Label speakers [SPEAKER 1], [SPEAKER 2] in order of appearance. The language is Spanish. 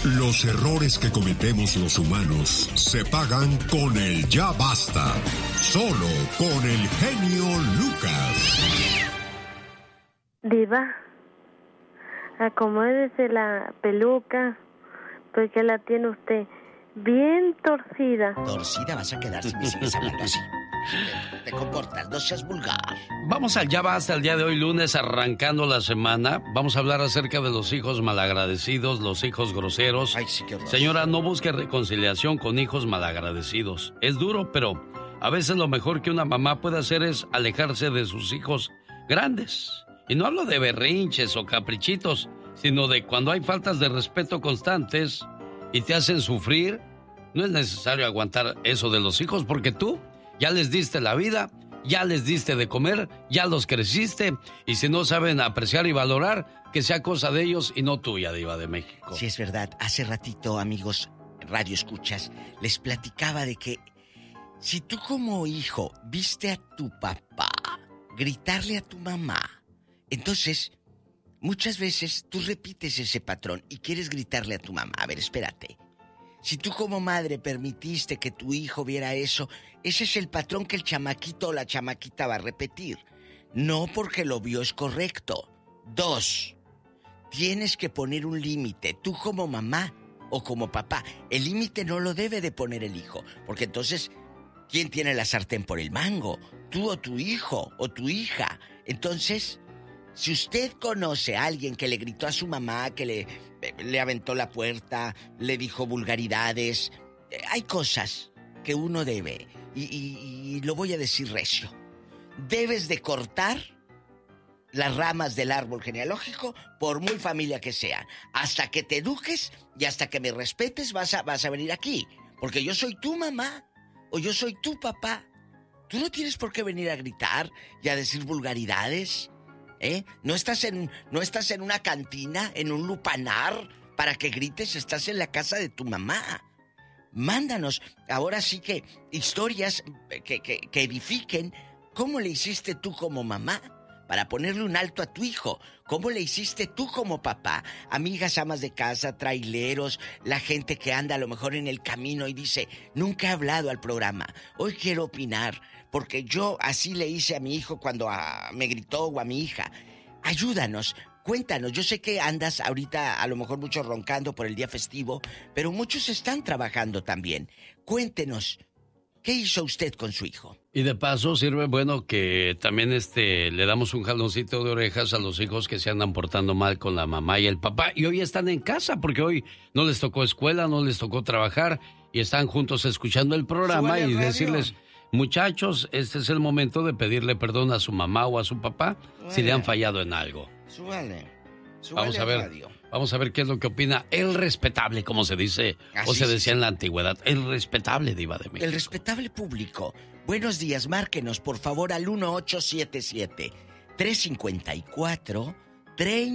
[SPEAKER 1] Los errores que cometemos los humanos se pagan con el ya basta. Solo con el genio Lucas.
[SPEAKER 2] Diva, acomódese la peluca, porque la tiene usted bien torcida.
[SPEAKER 3] Torcida vas a quedar si me sigues hablando así. Te comportas, no seas vulgar.
[SPEAKER 4] Vamos al Ya Basta el día de hoy, lunes, arrancando la semana. Vamos a hablar acerca de los hijos malagradecidos, los hijos groseros.
[SPEAKER 3] Ay, sí, qué horror.
[SPEAKER 4] Señora, no busque reconciliación con hijos malagradecidos. Es duro, pero a veces lo mejor que una mamá puede hacer es alejarse de sus hijos grandes. Y no hablo de berrinches o caprichitos, sino de cuando hay faltas de respeto constantes y te hacen sufrir. No es necesario aguantar eso de los hijos porque tú ya les diste la vida, ya les diste de comer, ya los creciste, y si no saben apreciar y valorar, que sea cosa de ellos y no tuya, Diva de México.
[SPEAKER 3] Sí, es verdad. Hace ratito, amigos radio escuchas, les platicaba de que si tú como hijo viste a tu papá gritarle a tu mamá, entonces muchas veces tú repites ese patrón y quieres gritarle a tu mamá. A ver, espérate. Si tú como madre permitiste que tu hijo viera eso, ese es el patrón que el chamaquito o la chamaquita va a repetir. No porque lo vio es correcto. 2, tienes que poner un límite. Tú como mamá o como papá, el límite no lo debe de poner el hijo. Porque entonces, ¿quién tiene la sartén por el mango? Tú o tu hijo o tu hija. Entonces, si usted conoce a alguien que le gritó a su mamá, que le aventó la puerta, le dijo vulgaridades, hay cosas que uno debe, y lo voy a decir recio, debes de cortar las ramas del árbol genealógico, por muy familia que sea, hasta que te eduques y hasta que me respetes vas a venir aquí, porque yo soy tu mamá o yo soy tu papá. Tú no tienes por qué venir a gritar y a decir vulgaridades. No estás en una cantina, en un lupanar, para que grites, estás en la casa de tu mamá. Mándanos, ahora sí que, historias que edifiquen. ¿Cómo le hiciste tú como mamá para ponerle un alto a tu hijo? ¿Cómo le hiciste tú como papá? Amigas, amas de casa, traileros, la gente que anda a lo mejor en el camino y dice, nunca he hablado al programa, hoy quiero opinar, porque yo así le hice a mi hijo cuando me gritó o a mi hija. Ayúdanos, cuéntanos. Yo sé que andas ahorita a lo mejor mucho roncando por el día festivo, pero muchos están trabajando también. Cuéntenos, ¿qué hizo usted con su hijo?
[SPEAKER 4] Y de paso sirve, bueno, que también le damos un jaloncito de orejas a los hijos que se andan portando mal con la mamá y el papá. Y hoy están en casa porque hoy no les tocó escuela, no les tocó trabajar y están juntos escuchando el programa y decirles, muchachos, este es el momento de pedirle perdón a su mamá o a su papá si le han fallado en algo.
[SPEAKER 3] Súbale
[SPEAKER 4] Vamos a ver qué es lo que opina el respetable, como se dice, o se decía en la antigüedad, el respetable, Diva de México.
[SPEAKER 3] El respetable público. Buenos días, márquenos por favor al 1877-354-30.